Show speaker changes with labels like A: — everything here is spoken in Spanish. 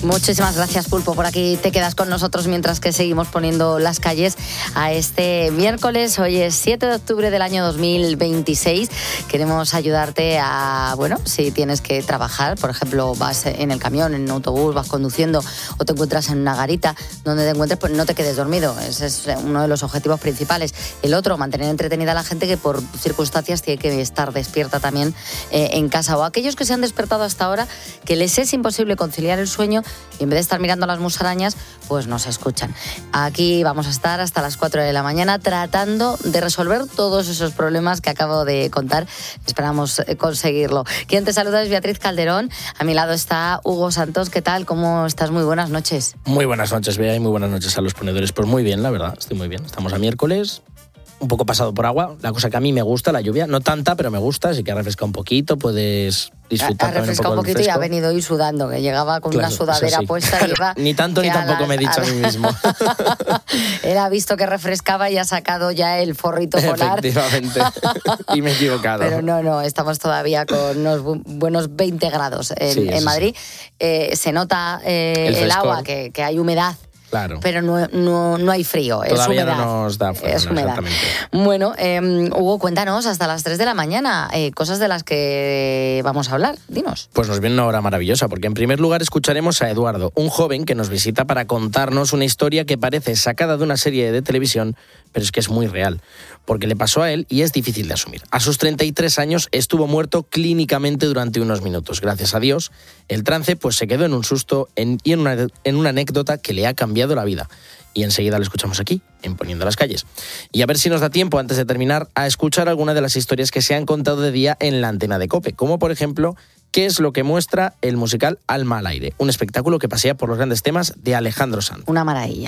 A: Muchísimas gracias, Pulpo. Por aquí te quedas con nosotros mientras que seguimos poniendo las calles a este miércoles. Hoy es 7 de octubre del año 2026. Queremos ayudarte a, bueno, si tienes que trabajar, por ejemplo, vas en el camión, en un autobús, vas conduciendo o te encuentras en una garita, donde te encuentres, pues no te quedes dormido. Ese es uno de los objetivos principales. El otro, mantener entretenida a la gente que por circunstancias tiene que estar despierta también en casa. O aquellos que se han despertado hasta ahora, que les es imposible conciliar el sueño y en vez de estar mirando a las musarañas, pues nos escuchan. Aquí vamos a estar hasta las 4 de la mañana tratando de resolver todos esos problemas que acabo de contar. Esperamos conseguirlo. Quien te saluda es Beatriz Calderón. A mi lado está Hugo Santos. ¿Qué tal? ¿Cómo estás? Muy buenas noches.
B: Muy buenas noches, Bea, y muy buenas noches a los ponedores. Pues muy bien, la verdad, estoy muy bien. Estamos a miércoles, un poco pasado por agua, la cosa que a mí me gusta, la lluvia, no tanta, pero me gusta, así que refresca un poquito, puedes disfrutar también un poco
A: un poquito y ha venido hoy sudando, que llegaba con una sudadera puesta. Y iba
B: ni tanto ni tampoco me he dicho a mí mismo.
A: Él ha visto que refrescaba y ha sacado ya el forrito polar.
B: Efectivamente, y me he equivocado.
A: Pero no, estamos todavía con unos buenos 20 grados en Madrid. Sí. Se nota el agua, que hay humedad.
B: Claro.
A: Pero no hay frío,
B: todavía
A: es humedad.
B: No nos da frío,
A: es humedad. Bueno, Hugo, cuéntanos hasta las 3 de la mañana cosas de las que vamos a hablar. Dinos.
B: Pues nos viene una hora maravillosa, porque en primer lugar escucharemos a Eduardo, un joven que nos visita para contarnos una historia que parece sacada de una serie de televisión, pero es que es muy real, porque le pasó a él y es difícil de asumir. A sus 33 años estuvo muerto clínicamente durante unos minutos. Gracias a Dios, el trance pues se quedó en un susto y en una anécdota que le ha cambiado la vida. Y enseguida lo escuchamos aquí, en Poniendo las Calles. Y a ver si nos da tiempo, antes de terminar, a escuchar alguna de las historias que se han contado de día en la antena de COPE, como por ejemplo, qué es lo que muestra el musical Alma al aire, un espectáculo que pasea por los grandes temas de Alejandro Sanz.
A: Una maravilla.